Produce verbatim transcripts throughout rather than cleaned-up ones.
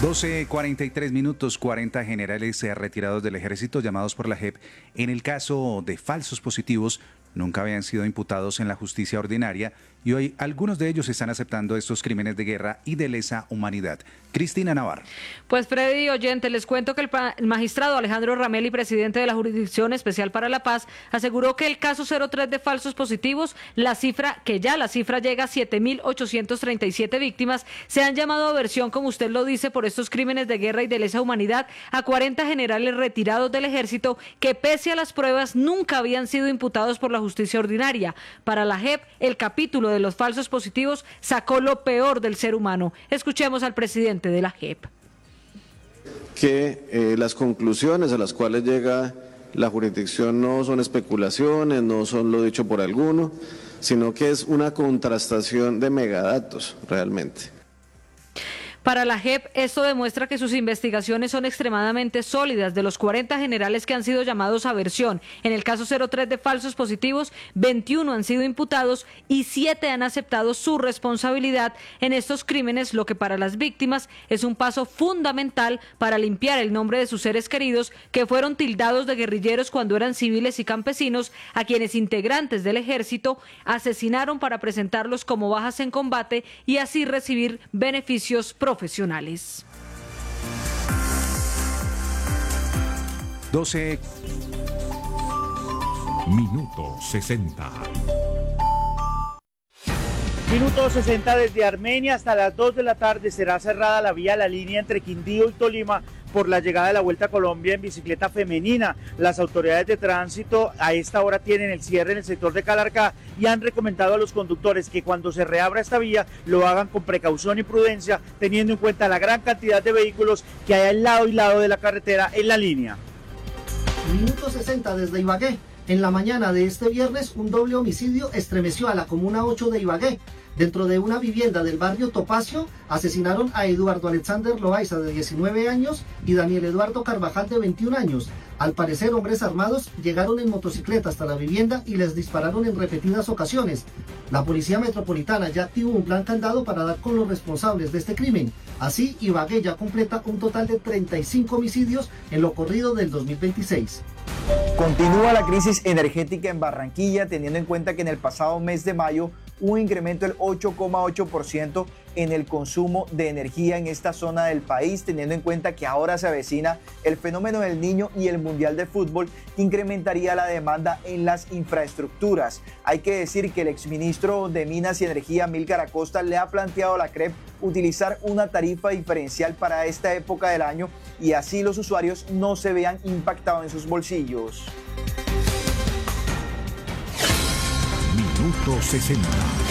doce cuarenta y tres minutos, cuarenta generales eh, retirados del ejército llamados por la J E P en el caso de falsos positivos nunca habían sido imputados en la justicia ordinaria y hoy algunos de ellos están aceptando estos crímenes de guerra y de lesa humanidad. Cristina Navarro. Pues Freddy oyente, les cuento que el, el magistrado Alejandro Ramelli, presidente de la Jurisdicción Especial para la Paz, aseguró que el caso cero tres de falsos positivos, la cifra, que ya la cifra llega a siete mil ochocientas treinta y siete víctimas, se han llamado a versión, como usted lo dice, por estos crímenes de guerra y de lesa humanidad a cuarenta generales retirados del ejército que pese a las pruebas nunca habían sido imputados por la justicia ordinaria. Para la J E P, el capítulo de los falsos positivos sacó lo peor del ser humano. Escuchemos al presidente de la J E P. Que eh, las conclusiones a las cuales llega la jurisdicción no son especulaciones, no son lo dicho por alguno, sino que es una contrastación de megadatos realmente. Para la J E P, esto demuestra que sus investigaciones son extremadamente sólidas. De los cuarenta generales que han sido llamados a versión, en el caso cero tres de falsos positivos, veintiuno han sido imputados y siete han aceptado su responsabilidad en estos crímenes, lo que para las víctimas es un paso fundamental para limpiar el nombre de sus seres queridos que fueron tildados de guerrilleros cuando eran civiles y campesinos, a quienes integrantes del ejército asesinaron para presentarlos como bajas en combate y así recibir beneficios profesionales. profesionales. doce Minuto sesenta. Minuto sesenta desde Armenia hasta las dos de la tarde será cerrada la vía, la línea entre Quindío y Tolima por la llegada de la Vuelta a Colombia en bicicleta femenina. Las autoridades de tránsito a esta hora tienen el cierre en el sector de Calarcá y han recomendado a los conductores que cuando se reabra esta vía lo hagan con precaución y prudencia, teniendo en cuenta la gran cantidad de vehículos que hay al lado y lado de la carretera en la línea. Minuto sesenta desde Ibagué. En la mañana de este viernes, un doble homicidio estremeció a la Comuna ocho de Ibagué. Dentro de una vivienda del barrio Topacio, asesinaron a Eduardo Alexander Loaiza, de diecinueve años, y Daniel Eduardo Carvajal, de veintiún años. Al parecer, hombres armados llegaron en motocicleta hasta la vivienda y les dispararon en repetidas ocasiones. La Policía Metropolitana ya activó un plan candado para dar con los responsables de este crimen. Así, Ibagué ya completa un total de treinta y cinco homicidios en lo corrido del dos mil veintiséis. Continúa la crisis energética en Barranquilla, teniendo en cuenta que en el pasado mes de mayo hubo un incremento del ocho coma ocho por ciento en el consumo de energía en esta zona del país, teniendo en cuenta que ahora se avecina el fenómeno del Niño y el Mundial de Fútbol, que incrementaría la demanda en las infraestructuras. Hay que decir que el exministro de Minas y Energía, Amílcar Acosta, le ha planteado a la C R E P utilizar una tarifa diferencial para esta época del año y así los usuarios no se vean impactados en sus bolsillos. Minuto sesenta.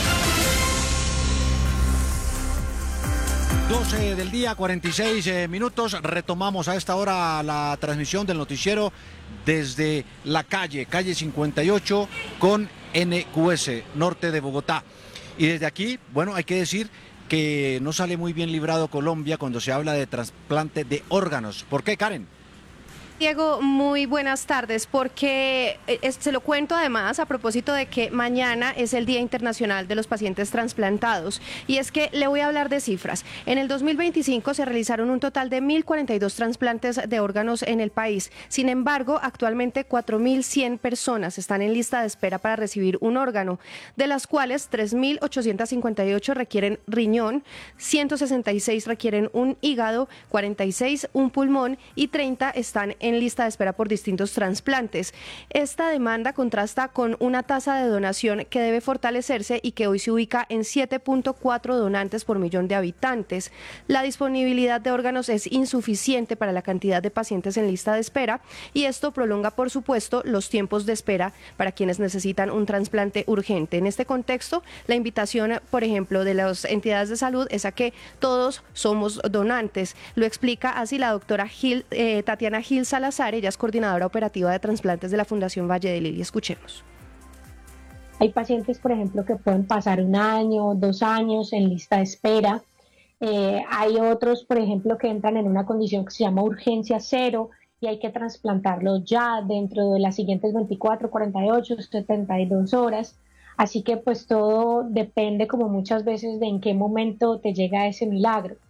doce del día, cuarenta y seis eh, minutos. Retomamos a esta hora la transmisión del noticiero desde la calle, calle cincuenta y ocho con N Q S, norte de Bogotá. Y desde aquí, bueno, hay que decir que no sale muy bien librado Colombia cuando se habla de trasplante de órganos. ¿Por qué, Karen? Diego, muy buenas tardes, porque eh, se lo cuento además a propósito de que mañana es el Día Internacional de los Pacientes Transplantados, y es que le voy a hablar de cifras. En el dos mil veinticinco se realizaron un total de mil cuarenta y dos trasplantes de órganos en el país. Sin embargo, actualmente cuatro mil cien personas están en lista de espera para recibir un órgano, de las cuales tres mil ochocientos cincuenta y ocho requieren riñón, ciento sesenta y seis requieren un hígado, cuarenta y seis un pulmón y treinta están en lista de espera por distintos trasplantes. Esta demanda contrasta con una tasa de donación que debe fortalecerse y que hoy se ubica en siete punto cuatro donantes por millón de habitantes. La disponibilidad de órganos es insuficiente para la cantidad de pacientes en lista de espera y esto prolonga, por supuesto, los tiempos de espera para quienes necesitan un trasplante urgente. En este contexto, la invitación, por ejemplo, de las entidades de salud es a que todos somos donantes. Lo explica así la doctora Gil, eh, Tatiana Gil Salazar, ella es coordinadora operativa de trasplantes de la Fundación Valle de Lili. Escuchemos. Hay pacientes, por ejemplo, que pueden pasar un año, dos años en lista de espera. Eh, hay otros, por ejemplo, que entran en una condición que se llama urgencia cero y hay que trasplantarlos ya dentro de las siguientes veinticuatro, cuarenta y ocho, setenta y dos horas. Así que pues todo depende como muchas veces de en qué momento te llega ese milagro.